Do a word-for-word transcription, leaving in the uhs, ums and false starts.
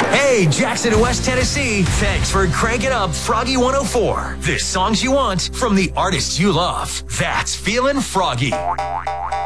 Hey, Jackson, West Tennessee. Thanks for cranking up Froggy one oh four. The songs you want from the artists you love. That's Feelin' Froggy.